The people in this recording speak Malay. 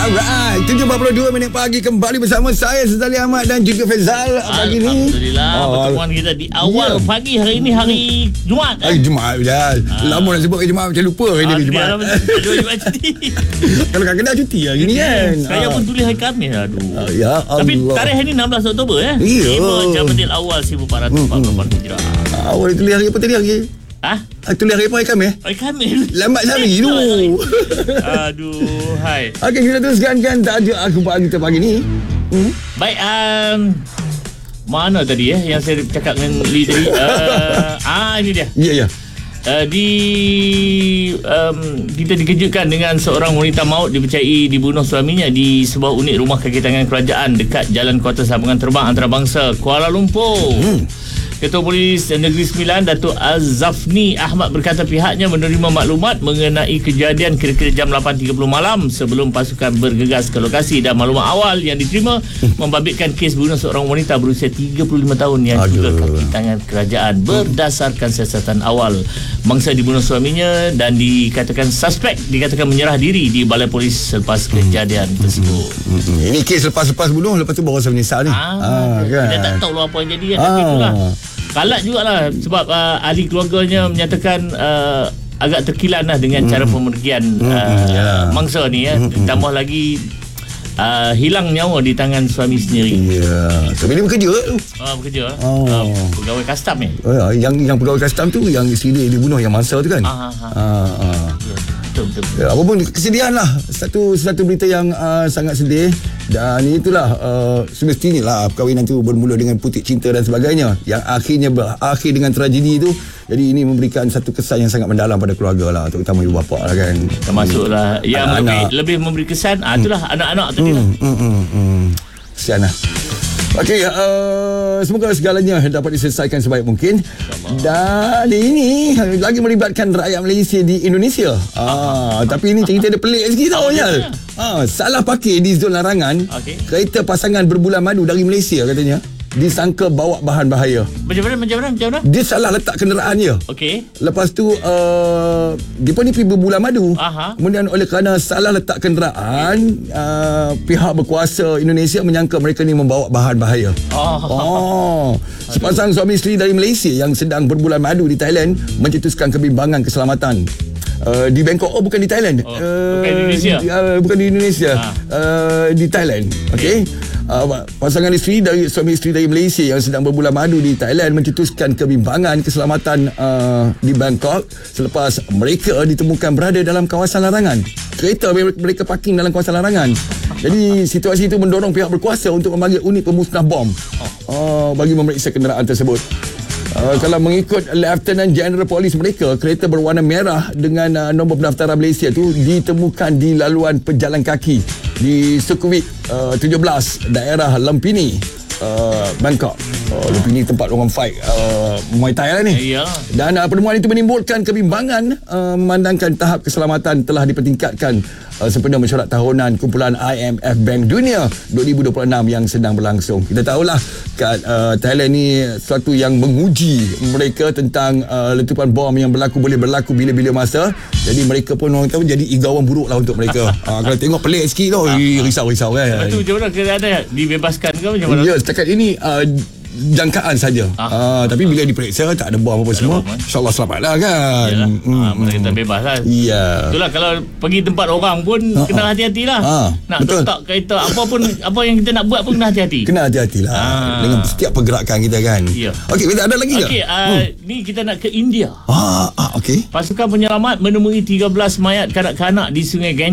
Alright, 7.42 minit pagi kembali bersama saya Sezali Ahmad dan juga Faizal pagi ni. Alhamdulillah, pertemuan kita di awal pagi hari ini, hari Jumaat. Hari Jumaat Faizal. Lama nak sebut hari Jumaat macam lupa hari ni Jumaat. Jumaat cuti. Kalau kat kedai cuti hari ni kan. Saya pun tulis hari Khamis. Aduh. Ya Allah. Tapi tarikh hari ni 16 Oktober ya. Iya. 5 Jamadil Awal 1444 Hijrah. Awal tulis hari apa tadi hari? Tulis hari apa hari Khamis? Hari Khamis. Lambat sehari tu. Aduh, hai. Okey, kita teruskan kan tajuk akhbar kita pagi ni. Baik, mana tadi yang saya cakap dengan Lee tadi? Ini dia. Ya. Kita dikejutkan dengan seorang wanita maut dipercayai dibunuh suaminya di sebuah unit rumah kakitangan kerajaan dekat Jalan Kuartus Sambungan Terbang Antarabangsa, Kuala Lumpur. Ketua Polis Negeri Sembilan, Datuk Azafni Ahmad berkata pihaknya menerima maklumat mengenai kejadian kira-kira jam 8.30 malam sebelum pasukan bergegas ke lokasi, dan maklumat awal yang diterima membabitkan kes bunuh seorang wanita berusia 35 tahun yang juga kaki tangan kerajaan. Berdasarkan siasatan awal, mangsa dibunuh suaminya dan dikatakan suspek dikatakan menyerah diri di balai polis selepas kejadian tersebut. Ini kes lepas bunuh, lepas tu baru saya menyesal ni. Kan? Kita tak tahu lah apa yang jadi kan. Tapi itulah kalat jugalah sebab ahli keluarganya menyatakan agak terkilan lah dengan cara pemergian mangsa ni Tambah lagi hilang nyawa di tangan suami sendiri. Ya. Tapi dia bekerja tu. Bekerja. Pegawai custom ni. Yang pegawai custom tu yang isteri dia dibunuh yang mangsa tu kan. Betul. Ya, apa pun kesedihan lah. Satu berita yang sangat sedih. Dan itulah semestinya lah perkahwinan tu bermula dengan putik cinta dan sebagainya, yang akhirnya berakhir dengan tragedi tu. Jadi ini memberikan satu kesan yang sangat mendalam pada keluarga lah, terutama ibu bapa lah kan. Termasuklah yang lebih memberi kesan itulah anak-anak tadi lah. Kesian lah. Okey, semoga segalanya dapat diselesaikan sebaik mungkin. Dan ini lagi melibatkan rakyat Malaysia di Indonesia. Tapi ini cerita dia pelik sikit tau ya. Salah parkir di zon larangan. Kereta pasangan berbulan madu dari Malaysia katanya disangka bawa bahan bahaya. Macam mana? Dia salah letak kenderaannya. Lepas tu dia pun ni pergi berbulan madu. Kemudian oleh kerana salah letak kenderaan, pihak berkuasa Indonesia menyangka mereka ni membawa bahan bahaya. Sepasang suami isteri dari Malaysia yang sedang berbulan madu di Thailand mencetuskan kebimbangan keselamatan di Bangkok. Bukan di Thailand. Bukan di Indonesia. Bukan di Indonesia. Di Thailand. Pasangan suami isteri dari Malaysia yang sedang berbulan madu di Thailand mencetuskan kebimbangan keselamatan di Bangkok selepas mereka ditemukan berada dalam kawasan larangan. Kereta mereka parking dalam kawasan larangan. Jadi situasi itu mendorong pihak berkuasa untuk memanggil unit pemusnah bom bagi memeriksa kenderaan tersebut. Kalau mengikut Lieutenant General Polis mereka, kereta berwarna merah dengan nombor pendaftaran Malaysia tu ditemukan di laluan pejalan kaki di Sukhumvit 17 daerah Lumpini, Bangkok. Lumpini tempat orang fight Muay Thai lah ni. Dan penemuan itu menimbulkan kebimbangan memandangkan tahap keselamatan telah dipertingkatkan sempena mesyuarat tahunan kumpulan IMF Bank Dunia 2026 yang sedang berlangsung. Kita tahulah kat Thailand ni sesuatu yang menguji mereka tentang letupan bom yang boleh berlaku bila-bila masa. Jadi mereka pun orang tahu jadi igawan buruk lah untuk mereka. Kalau tengok pelik sikit tu, risau-risau kan. Lepas tu macam mana ada dibebaskan ke macam mana? Ya, setakat ini jangkaan saja. Tapi bila diperiksa tak ada bom apa semua, insyaAllah selamat lah kan. Kita bebas lah. Itulah, kalau pergi tempat orang pun kena hati-hati lah. Nak letak kereta apa yang kita nak buat pun kena hati-hati. Kena hati-hati lah dengan setiap pergerakan kita kan. Okey, kita ada lagi ke? Ni kita nak ke India. Okey. Pasukan penyelamat menemui 13 mayat kanak-kanak di Sungai Ganges